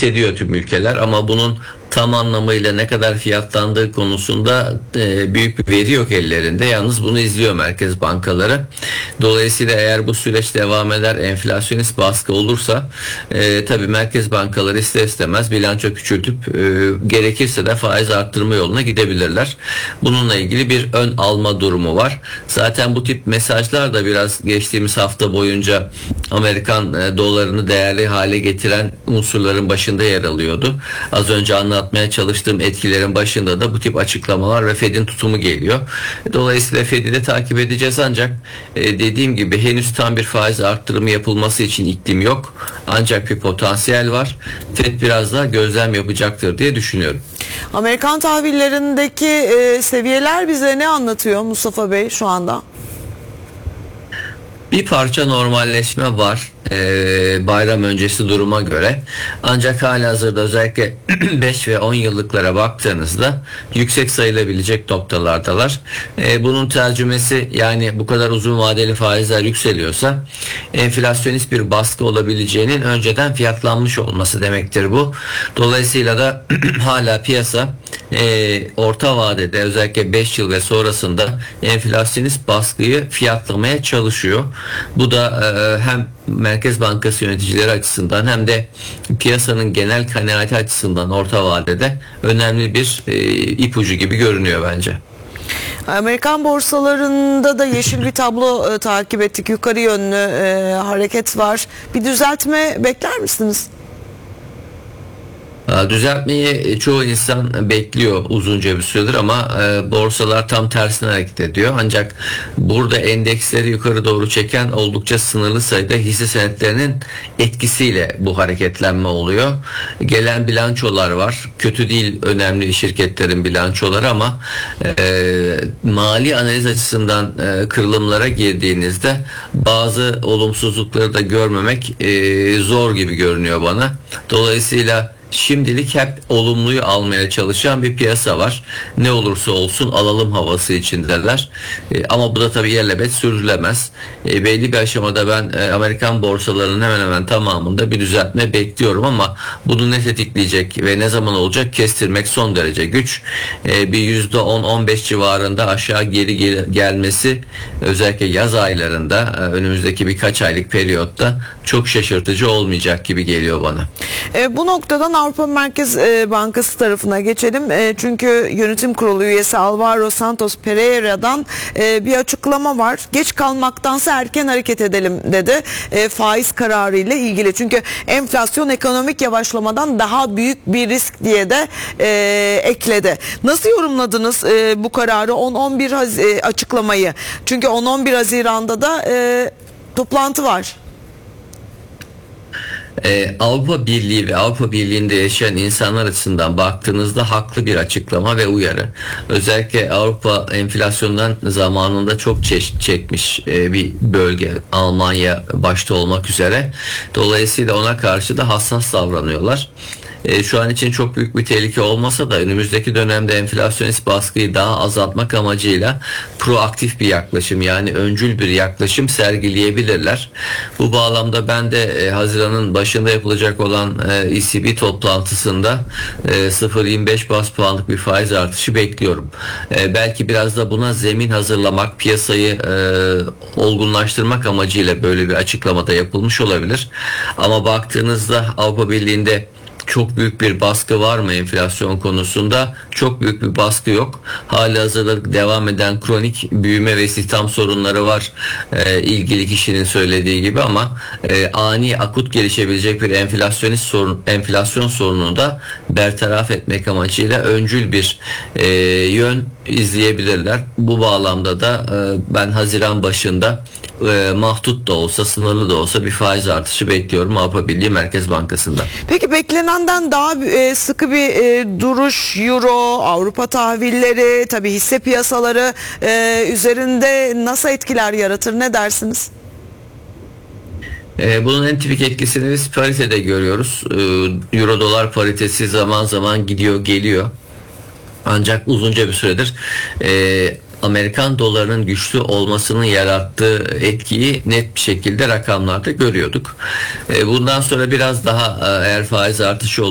hissediyor tüm ülkeler ama bunun tam anlamıyla ne kadar fiyatlandığı konusunda büyük bir veri yok ellerinde. Yalnız bunu izliyor merkez bankaları. Dolayısıyla eğer bu süreç devam eder, enflasyonist baskı olursa tabii merkez bankaları ister istemez bilanço küçültüp gerekirse de faiz arttırma yoluna gidebilirler. Bununla ilgili bir ön alma durumu var. Zaten bu tip mesajlar da biraz geçtiğimiz hafta boyunca Amerikan dolarını değerli hale getiren unsurların başında yer alıyordu. Az önce anlatmaya çalıştığım etkilerin başında da bu tip açıklamalar ve Fed'in tutumu geliyor. Dolayısıyla Fed'i de takip edeceğiz ancak dediğim gibi henüz tam bir faiz arttırımı yapılması için iklim yok. Ancak bir potansiyel var. Fed biraz daha gözlem yapacaktır diye düşünüyorum. Amerikan tahvillerindeki seviyeler bize ne anlatıyor Mustafa Bey şu anda? Bir parça normalleşme var bayram öncesi duruma göre. Ancak halihazırda özellikle 5 ve 10 yıllıklara baktığınızda yüksek sayılabilecek noktalardalar. Bunun tercümesi yani bu kadar uzun vadeli faizler yükseliyorsa enflasyonist bir baskı olabileceğinin önceden fiyatlanmış olması demektir bu. Dolayısıyla da hala piyasa orta vadede özellikle 5 yıl ve sonrasında enflasyonist baskıyı fiyatlamaya çalışıyor. Bu da hem Merkez Bankası yöneticileri açısından hem de piyasanın genel kanaati açısından orta vadede önemli bir ipucu gibi görünüyor bence. Amerikan borsalarında da yeşil bir tablo takip ettik. Yukarı yönlü hareket var. Bir düzeltme bekler misiniz? Düzeltmeyi çoğu insan bekliyor uzunca bir süredir ama borsalar tam tersine hareket ediyor. Ancak burada endeksleri yukarı doğru çeken oldukça sınırlı sayıda hisse senetlerinin etkisiyle bu hareketlenme oluyor. Gelen bilançolar var. Kötü değil önemli şirketlerin bilançoları ama mali analiz açısından kırılımlara girdiğinizde bazı olumsuzlukları da görmemek zor gibi görünüyor bana. Dolayısıyla şimdilik hep olumluyu almaya çalışan bir piyasa var. Ne olursa olsun alalım havası içindeler. Ama bu da tabii yerlebet sürdürülemez. Belli bir aşamada ben Amerikan borsalarının hemen hemen tamamında bir düzeltme bekliyorum ama bunu ne tetikleyecek ve ne zaman olacak kestirmek son derece güç. Bir %10-15 civarında aşağı geri gelmesi özellikle yaz aylarında önümüzdeki birkaç aylık periyotta çok şaşırtıcı olmayacak gibi geliyor bana. Bu noktadan Avrupa Merkez Bankası tarafına geçelim. Çünkü yönetim kurulu üyesi Alvaro Santos Pereira'dan bir açıklama var. Geç kalmaktansa erken hareket edelim dedi. Faiz kararı ile ilgili. Çünkü enflasyon ekonomik yavaşlamadan daha büyük bir risk diye de ekledi. Nasıl yorumladınız bu kararı 10-11 açıklamayı? Çünkü 10-11 Haziran'da da toplantı var. Avrupa Birliği ve Avrupa Birliği'nde yaşayan insanlar açısından baktığınızda haklı bir açıklama ve uyarı. Özellikle Avrupa enflasyondan zamanında çok çekmiş bir bölge, Almanya başta olmak üzere. Dolayısıyla ona karşı da hassas davranıyorlar. Şu an için çok büyük bir tehlike olmasa da önümüzdeki dönemde enflasyonist baskıyı daha azaltmak amacıyla proaktif bir yaklaşım yani öncül bir yaklaşım sergileyebilirler. Bu bağlamda ben de Haziran'ın başında yapılacak olan ECB toplantısında 0,25 bas puanlık bir faiz artışı bekliyorum. Belki biraz da buna zemin hazırlamak, piyasayı olgunlaştırmak amacıyla böyle bir açıklamada yapılmış olabilir. Ama baktığınızda Avrupa Birliği'nde çok büyük bir baskı var mı enflasyon konusunda? Çok büyük bir baskı yok. Halihazırda devam eden kronik büyüme ve istihdam sorunları var. İlgili kişinin söylediği gibi ama ani akut gelişebilecek bir enflasyon sorununu da bertaraf etmek amacıyla öncül bir yön izleyebilirler. Bu bağlamda da ben Haziran başında mahdut da olsa sınırlı da olsa bir faiz artışı bekliyorum Avrupa Birliği Merkez Bankası'ndan. Peki beklenenden daha sıkı bir duruş Euro, Avrupa tahvilleri, tabii hisse piyasaları üzerinde nasıl etkiler yaratır, ne dersiniz? Bunun en tipik etkisini biz paritede görüyoruz. Euro dolar paritesi zaman zaman gidiyor geliyor. Ancak uzunca bir süredir Amerikan dolarının güçlü olmasının yarattığı etkiyi net bir şekilde rakamlarda görüyorduk. Bundan sonra biraz daha eğer faiz artışı